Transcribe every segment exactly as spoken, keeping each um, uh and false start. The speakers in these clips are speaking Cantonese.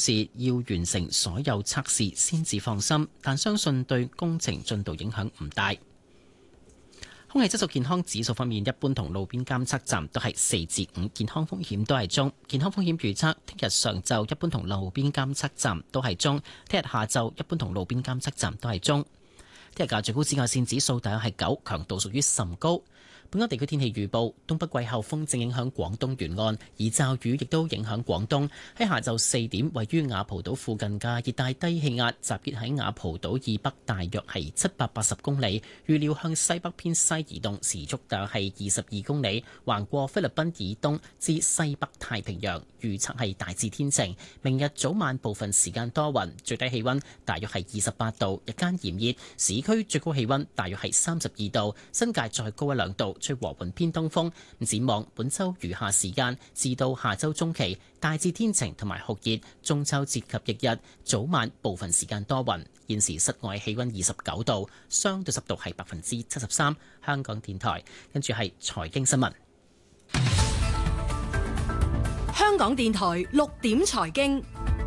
示要完成所有測試先至放心，但相信對工程進度影響唔大。空氣質素健康指數方面，一般同路邊監測站都係四至五，健康風險都係中。健康風險預測，聽日上晝一般同路邊監測站都係中，聽日下晝一般同路邊監測站都係中。聽日嘅最高紫外線指數大約係九，強度屬於甚高。本港地區天氣預報，東北季候風正影響廣東沿岸，而驟雨亦都影響廣東。喺下晝四點，位於雅蒲島附近嘅熱帶低氣壓集結喺雅蒲島以北，大約係七百八十公里，預料向西北偏西移動，時速大約係二十二公里，橫過菲律賓以東至西北太平洋。預測係大致天晴，明日早晚部分時間多雲，最低氣溫大約係二十八度，日間炎熱，市區最高氣溫大約係三十二度，新界再高一兩度。吹和緩偏東風。展望本周餘下時間至到下周中期，大致天晴同埋酷熱。中秋節及翌日早晚部分時間多雲。現時室外氣溫二十九度，相對濕度係百分之七十三。香港電台跟住係財經新聞。 香港電台六點財經。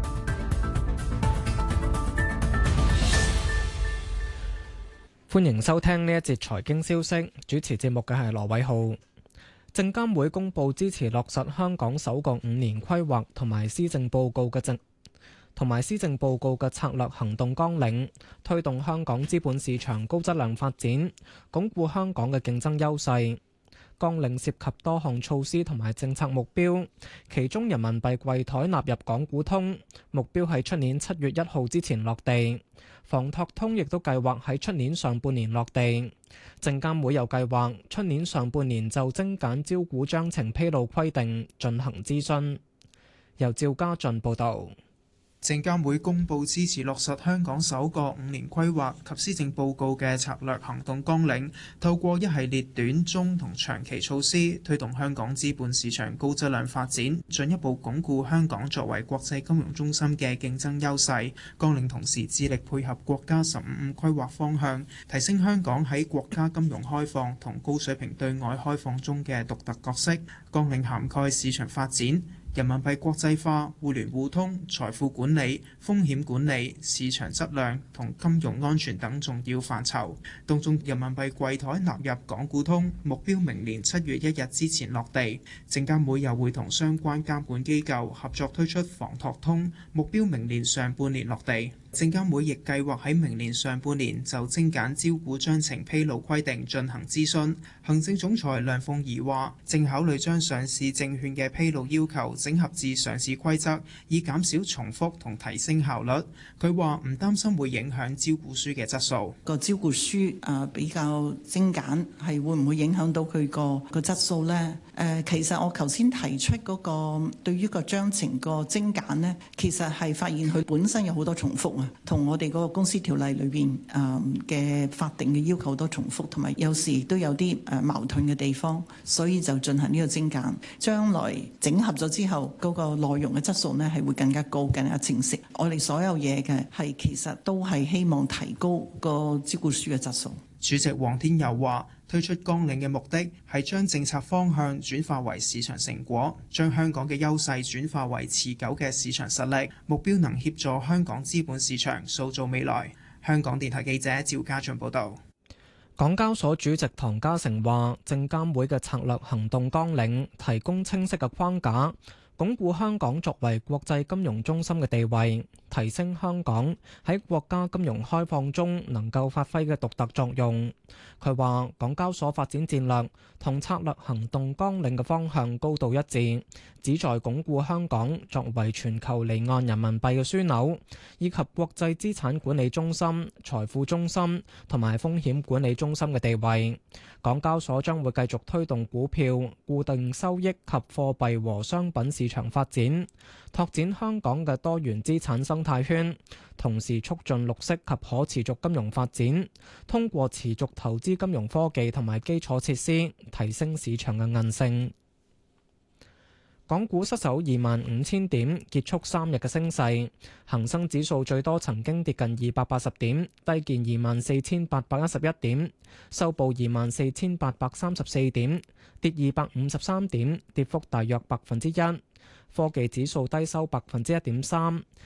歡迎收聽呢一節財經消息，主持節目嘅係羅偉浩。證監會公布支持落實香港首個五年規劃同埋施政報告嘅政同埋施政報告嘅策略行動綱領，推動香港資本市場高質量發展，鞏固香港嘅競爭優勢。綱領涉及多項措施同埋政策目標，其中人民幣櫃台納入港股通，目標係出年七月一號之前落地。房託通亦都計劃喺出年上半年落地。證監會又計劃出年上半年就精簡招股章程披露規定進行諮詢。由趙家俊報導。 證監會公布支持落實香港首個五年規劃及施政報告嘅策略行動綱領，透過一系列短、中同長期措施，推動香港資本市場高質量發展，進一步鞏固香港作為國際金融中心嘅競爭優勢。綱領同時致力配合國家十五五規劃方向，提升香港喺國家金融開放同高水平對外開放中嘅獨特角色。綱領涵蓋市場發展、人民幣國際化、互聯互通、財富管理、風險管理、市場質量同金融安全等重要範疇。當中人民幣櫃台納入港股通，目標明年七月一日之前落地。證監會又會同相關監管機構合作推出房託通，目標明年上半年落地。證監會亦計劃喺明年上半年就精簡招股章程披露規定進行諮詢。行政總裁梁鳳儀話：正考慮將上市證券嘅披露要求整合至上市規則，以減少重複同提升效率。佢話唔擔心會影響招股書嘅質素。 個招股書啊比較精簡，係會唔會影響到佢個個質素呢？誒、呃，其實我頭先提出嗰個對於個章程個精簡呢，其實係發現佢本身有好多重複啊，同我哋嗰個公司條例裏邊誒嘅法定嘅要求都重複，同埋有時亦都有啲誒矛盾嘅地方，所以就進行呢個精簡。將來整合咗之後，嗰個內容嘅質素呢係會更加高、更加清晰。我哋所有嘢嘅係其實都係希望提高個招股書嘅質素。 主席黃天佑話：推出綱領嘅目的係將政策方向轉化為市場成果，將香港嘅優勢轉化為持久嘅市場實力，目標能協助香港資本市場塑造未來。香港電台記者趙家俊報導。 港交所主席唐家成話：證監會嘅策略行動綱領提供清晰嘅框架，鞏固香港作為國際金融中心嘅地位，提升香港喺國家金融開放中能夠發揮嘅獨特作用。佢話港交所發展戰略同策略行動綱領嘅方向高度一致，旨在鞏固香港作為全球離岸人民幣嘅樞紐，以及國際資產管理中心、財富中心同埋風險管理中心嘅地位。港交所將會繼續推動股票、固定收益及貨幣和商品市場發展，拓展香港嘅多元資產生態圈，同時促進綠色及可持續金融發展，通過持續投資金融科技同埋基礎設施，提升市場嘅韌性。港股失守二萬五千點，結束三日嘅升勢。恒生指數最多曾經跌近二百八十點，低見二萬四千八百一十一點，收報二萬四千八百三十四點，跌二百五十三點，跌幅大約百分之一。科技指數低收百分之一點三，